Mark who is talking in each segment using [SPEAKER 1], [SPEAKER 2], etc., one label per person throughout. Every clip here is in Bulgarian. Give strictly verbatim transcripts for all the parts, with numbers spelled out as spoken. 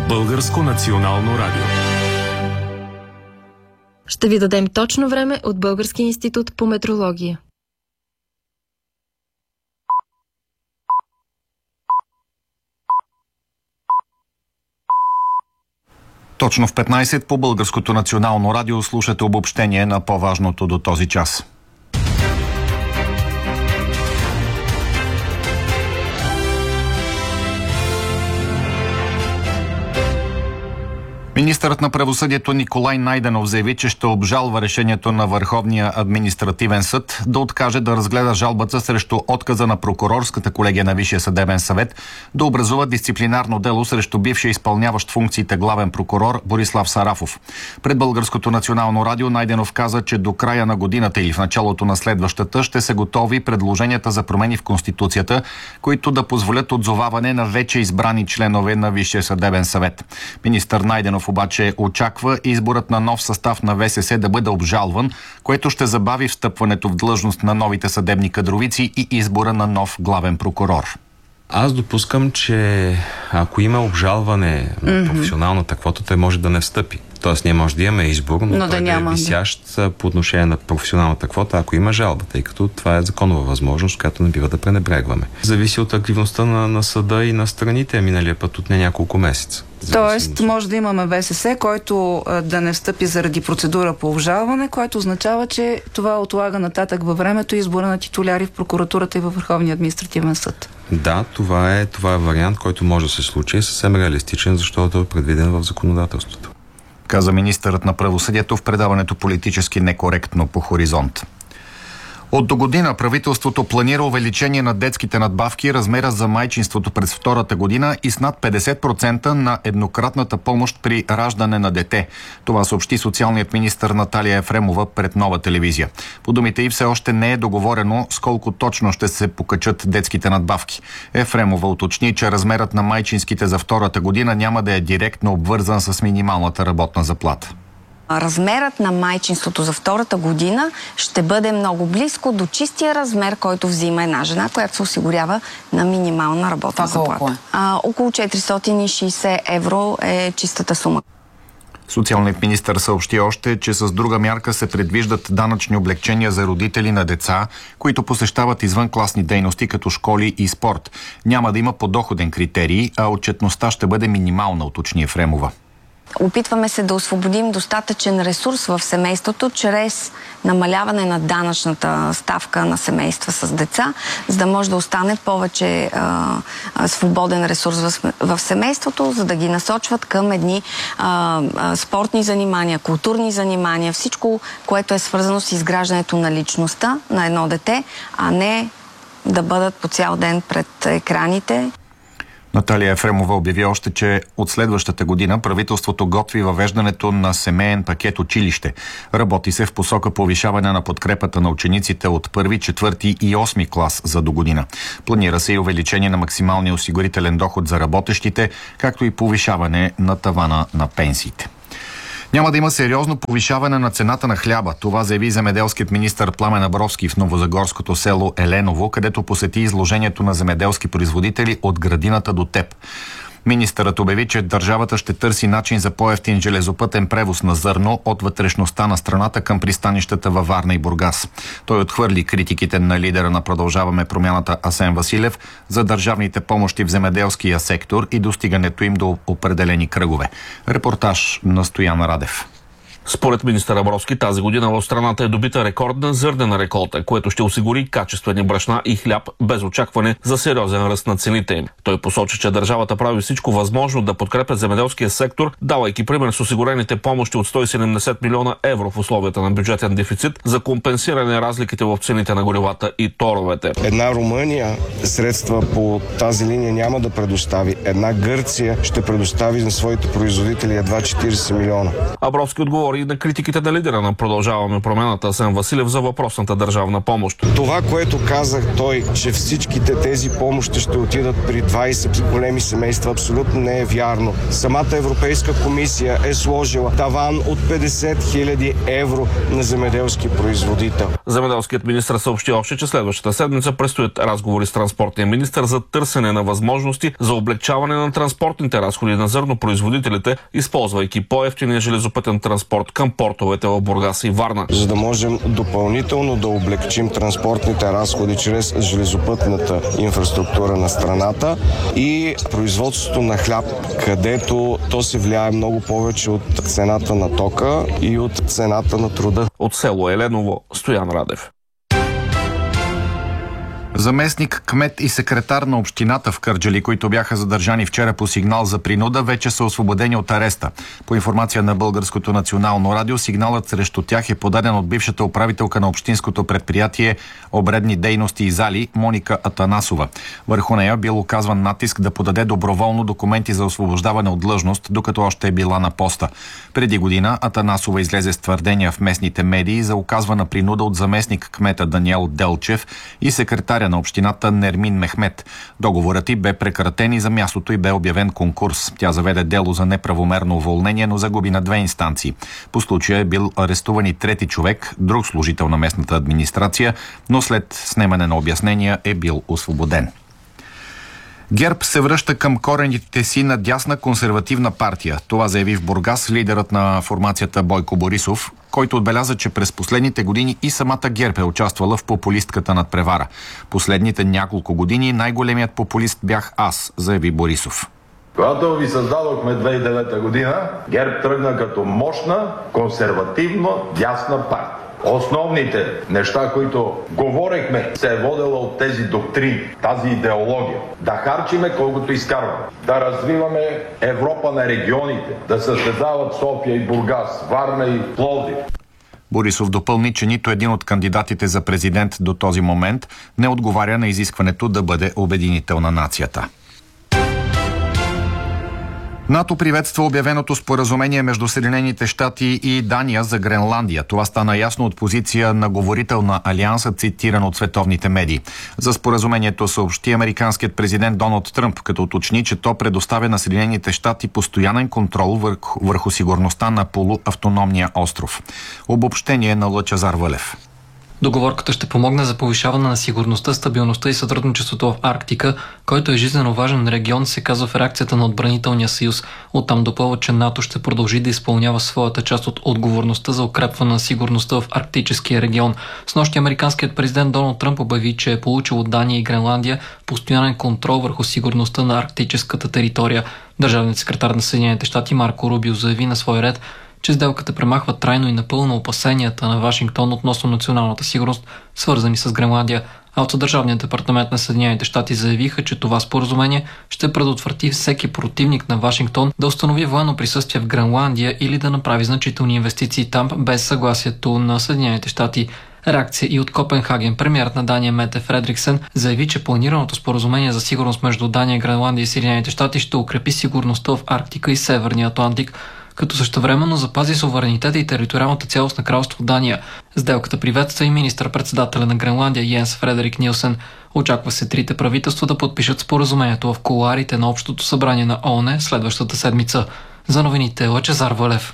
[SPEAKER 1] Българско национално радио.
[SPEAKER 2] Ще ви дадем точно време от Българския институт по метрология.
[SPEAKER 3] Точно в петнайсет по Българското национално радио слушате обобщение на по-важното до този час. Министърът на правосъдието Николай Найденов заяви, че ще обжалва решението на Върховния административен съд да откаже да разгледа жалбата срещу отказа на прокурорската колегия на Висшия съдебен съвет да образува дисциплинарно дело срещу бившия изпълняващ функциите главен прокурор Борислав Сарафов. Пред Българското национално радио Найденов каза, че до края на годината или в началото на следващата ще са готови предложенията за промени в Конституцията, които да позволят отзоваване на вече избрани членове на Висшия съдебен съвет. Министър Найденов обаче очаква изборът на нов състав на ВСС да бъде обжалван, което ще забави встъпването в длъжност на новите съдебни кадровици и избора на нов главен прокурор.
[SPEAKER 4] Аз допускам, че ако има обжалване на mm-hmm. професионалната квота, той може да не встъпи. Тоест ние може да имаме избор, но, но той да няма, е висящ да. по отношение на професионалната квота, ако има жалба, тъй като това е законова възможност, която не бива да пренебрегваме. Зависи от активността на, на съда и на страните, миналия път от не няколко месеца.
[SPEAKER 5] Тоест може да имаме ВСС, който а, да не встъпи заради процедура по обжалване, което означава, че това отлага нататък във времето избора на титуляри в прокуратурата и във Върховния административен съд.
[SPEAKER 4] Да, това е, това е вариант, който може да се случи, е съвсем реалистичен, защото е предвиден в законодателството.
[SPEAKER 3] Каза министърът на правосъдието в предаването Политически некоректно по Хоризонт. От до година правителството планира увеличение на детските надбавки, размера за майчинството през втората година и с над петдесет процента на еднократната помощ при раждане на дете. Това съобщи социалният министър Наталия Ефремова пред Нова телевизия. По думите й все още не е договорено с колко точно ще се покачат детските надбавки. Ефремова уточни, че размерът на майчинските за втората година няма да е директно обвързан с минималната работна заплата.
[SPEAKER 6] Размерът на майчинството за втората година ще бъде много близко до чистия размер, който взима една жена, която се осигурява на минимална работна заплата. А, около четиристотин и шейсет евро е чистата сума.
[SPEAKER 3] Социалният министър съобщи още, че с друга мярка се предвиждат данъчни облекчения за родители на деца, които посещават извънкласни дейности като школи и спорт. Няма да има подоходен критерий, а отчетността ще бъде минимална, уточни Ефремова.
[SPEAKER 6] Опитваме се да освободим достатъчен ресурс в семейството чрез намаляване на данъчната ставка на семейства с деца, за да може да остане повече а, а, свободен ресурс в, в семейството, за да ги насочват към едни а, а, спортни занимания, културни занимания, всичко, което е свързано с изграждането на личността на едно дете, а не да бъдат по цял ден пред екраните.
[SPEAKER 3] Наталия Ефремова обяви още, че от следващата година правителството готви въвеждането на семеен пакет училище. Работи се в посока повишаване на подкрепата на учениците от първи, четвърти и осми клас за до година. Планира се и увеличение на максималния осигурителен доход за работещите, както и повишаване на тавана на пенсиите. Няма да има сериозно повишаване на цената на хляба. Това заяви земеделският министър Пламен Абровски в новозагорското село Еленово, където посети изложението на земеделски производители от градината до теб. Министърът обяви, че държавата ще търси начин за по-евтин железопътен превоз на зърно от вътрешността на страната към пристанищата във Варна и Бургас. Той отхвърли критиките на лидера на Продължаваме промяната Асен Василев за държавните помощи в земеделския сектор и достигането им до определени кръгове. Репортаж на Стоян Радев.
[SPEAKER 7] Според министър Абровски, тази година в страната е добита рекордна зърнена реколта, което ще осигури качествени брашна и хляб без очакване за сериозен ръст на цените им. Той посочи, че държавата прави всичко възможно да подкрепя земеделския сектор, давайки пример с осигурените помощи от сто и седемдесет милиона евро в условията на бюджетен дефицит за компенсиране разликите в цените на горивата и торовете.
[SPEAKER 8] Една Румъния средства по тази линия няма да предостави. Една Гърция ще предостави на своите производители едва четирийсет милиона.
[SPEAKER 7] Абровски отговори отговори на критиките на лидера на Продължаваме промяната Асен Василев за въпросната държавна помощ.
[SPEAKER 8] Това, което казах той, че всичките тези помощи ще отидат при двайсет големи семейства, абсолютно не е вярно. Самата Европейска комисия е сложила таван от петдесет хиляди евро на земеделски производител.
[SPEAKER 7] Земеделският министър съобщи още, че следващата седмица предстоят разговори с транспортния министър за търсене на възможности за облегчаване на транспортните разходи на зърнопроизводителите, използвайки по-евтиния железопътен транспорт към портовете в Бургас и Варна.
[SPEAKER 8] За да можем допълнително да облегчим транспортните разходи чрез железопътната инфраструктура на страната и производството на хляб, където то се влияе много повече от цената на тока и от цената на труда.
[SPEAKER 7] От село Еленово, Стоян Радев.
[SPEAKER 3] Заместник, кмет и секретар на общината в Кърджали, които бяха задържани вчера по сигнал за принуда, вече са освободени от ареста. По информация на Българското национално радио, сигналът срещу тях е подаден от бившата управителка на общинското предприятие Обредни дейности и зали Моника Атанасова. Върху нея бил оказван натиск да подаде доброволно документи за освобождаване от длъжност, докато още е била на поста. Преди година Атанасова излезе с твърдения в местните медии за оказвана принуда от заместник кмета Даниел Делчев и секретаря на общината Нермин Мехмет. Договорът й бе прекратен и за мястото й бе обявен конкурс. Тя заведе дело за неправомерно уволнение, но загуби на две инстанции. По случая е бил арестуван и трети човек, друг служител на местната администрация, но след снемане на обяснения е бил освободен. ГЕРБ се връща към корените си на дясна консервативна партия. Това заяви в Бургас лидерът на формацията Бойко Борисов, който отбеляза, че през последните години и самата ГЕРБ е участвала в популистката надпревара. Последните няколко години най-големият популист бях аз, заяви Борисов.
[SPEAKER 9] Когато ви създадохме две хиляди и девета година, ГЕРБ тръгна като мощна, консервативно дясна партия. Основните неща, които говорехме, се е водела от тези доктрини, тази идеология. Да харчиме колкото изкарваме, да развиваме Европа на регионите, да състезават София и Бургас, Варна и Пловдив.
[SPEAKER 3] Борисов допълни, че нито един от кандидатите за президент до този момент не отговаря на изискването да бъде обединител на нацията. НАТО приветства обявеното споразумение между Съединените щати и Дания за Гренландия. Това стана ясно от позиция на говорител на Алианса, цитиран от световните медии. За споразумението съобщи американският президент Доналд Тръмп, като уточни, че то предоставя на Съединените щати постоянен контрол върху, върху сигурността на полуавтономния остров. Обобщение на Лъчезар Вълев.
[SPEAKER 10] Договорката ще помогне за повишаване на сигурността, стабилността и сътрудничеството в Арктика, който е жизненно важен регион, се казва в реакцията на отбранителния съюз. Оттам допълва, че НАТО ще продължи да изпълнява своята част от отговорността за укрепване на сигурността в арктическия регион. Снощи американският президент Доналд Тръмп обяви, че е получил от Дания и Гренландия постоянен контрол върху сигурността на арктическата територия. Държавният секретар на Съединените щати Марко Рубио заяви на свой ред, че сделката премахва трайно и напълно опасенията на Вашингтон относно националната сигурност, свързани с Гренландия. А от Държавният департамент на Съединените щати заявиха, че това споразумение ще предотврати всеки противник на Вашингтон да установи военно присъствие в Гренландия или да направи значителни инвестиции там без съгласието на Съединените щати. Реакция и от Копенхаген. Премиерът на Дания Мете Фредриксен заяви, че планираното споразумение за сигурност между Дания, Гренландия и Съединените щати ще укрепи сигурността в Арктика и Северния Атлантик, като същевременно запази суверенитета и териториалната цялост на кралство Дания. Сделката приветства и министър-председателя на Гренландия Йенс Фредерик Нилсен. Очаква се трите правителства да подпишат споразумението в кулоарите на Общото събрание на ООН следващата седмица. За новините Лъчезар Вълев.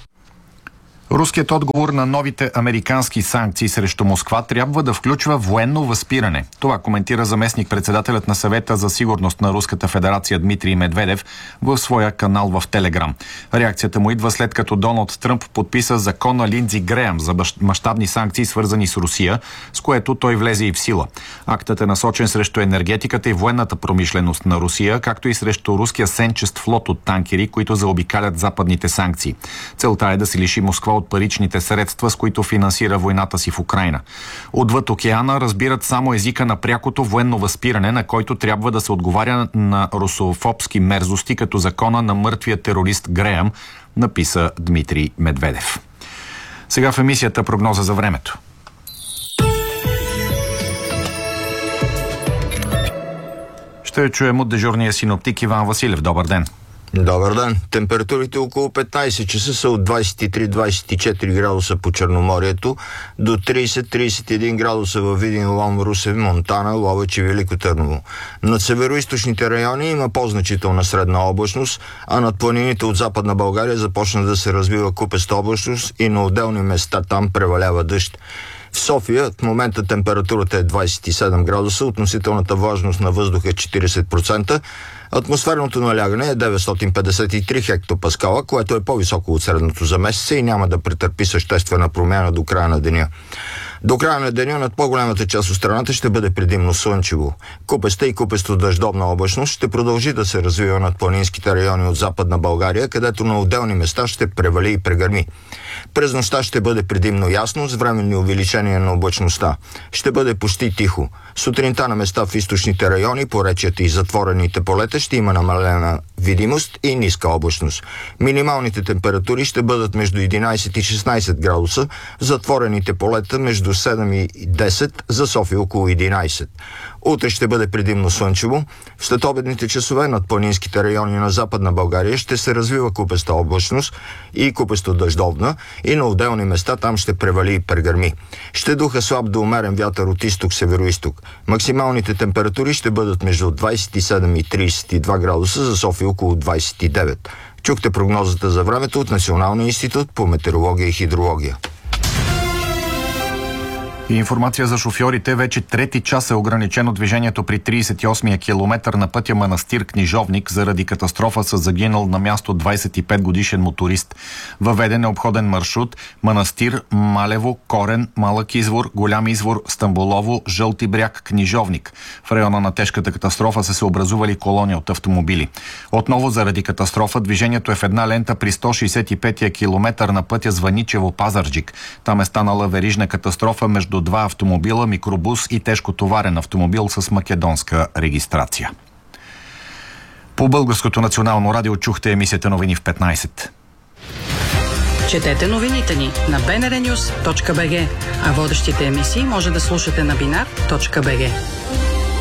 [SPEAKER 3] Руският отговор на новите американски санкции срещу Москва трябва да включва военно възпиране. Това коментира заместник-председателят на съвета за сигурност на Руската федерация Дмитрий Медведев в своя канал в Телеграм. Реакцията му идва след като Доналд Тръмп подписа закона Линдзи Греъм за мащабни санкции, свързани с Русия, с което той влезе и в сила. Актът е насочен срещу енергетиката и военната промишленост на Русия, както и срещу руския сенчест флот от танкери, които заобикалят западните санкции. Целта е да се лиши Москва от паричните средства, с които финансира войната си в Украйна. Отвъд океана разбират само езика на прякото военно възпиране, на който трябва да се отговаря на русофобски мерзости, като закона на мъртвия терорист Греъм, написа Дмитрий Медведев. Сега в емисията прогноза за времето. Ще чуем от дежурния синоптик Иван Василев. Добър ден!
[SPEAKER 11] Добър ден. Температурите около петнайсет часа са от двайсет и три до двайсет и четири градуса по Черноморието, до трийсет до трийсет и един градуса във Видин, Лом, Русе, Монтана, Ловеч и Велико Търново. Над североизточните райони има по-значителна средна облачност, а над планините от Западна България започна да се развива купеста облачност и на отделни места там превалява дъжд. В София в момента температурата е двайсет и седем градуса, относителната влажност на въздуха е четирийсет процента, атмосферното налягане е деветстотин петдесет и три хектопаскала, което е по-високо от средното за месеца и няма да претърпи съществена промяна до края на деня. До края на деня над по-голямата част от страната ще бъде предимно слънчево. Купеста и купесто дъждовна облачност ще продължи да се развива над планинските райони от Западна България, където на отделни места ще превали и прегърми. През нощта ще бъде предимно ясно, с временни увеличения на облачността. Ще бъде почти тихо. Сутринта на места в източните райони, поречията и затворените полета ще има намалена видимост и ниска облачност. Минималните температури ще бъдат между единайсет и шестнайсет градуса, затворените полета между седем и десет, за София около единайсет. Утре ще бъде предимно слънчево. В следобедните часове над планинските райони на Западна България ще се развива купеста облачност и купесто дъждовна и на отделни места там ще превали и прегърми. Ще духа слаб до умерен вятър от изток-североизток. Максималните температури ще бъдат между двайсет и седем и трийсет и два градуса, за София около двайсет и девет. Чухте прогнозата за времето от Националния институт по метеорология и хидрология.
[SPEAKER 3] И информация за шофьорите. Вече трети час е ограничено движението при трийсет и осмия километър на пътя Манастир Книжовник заради катастрофа с загинал на място двайсет и пет годишен моторист. Въведен е обходен маршрут Манастир, Малево, Корен, Малък извор, Голям извор, Стамболово, Жълти бряг, Книжовник. В района на тежката катастрофа са се образували колони от автомобили. Отново заради катастрофа движението е в една лента при сто шейсет и петия километър на пътя Звъничево-Пазарджик. Там е станала верижна катастрофа между два автомобила, микробус и тежкотоварен автомобил с македонска регистрация. По Българското национално радио чухте емисията Новини в петнайсет.
[SPEAKER 12] Четете новините ни на би ен ар нюз точка би джи, а водещите емисии може да слушате на бинар точка би джи.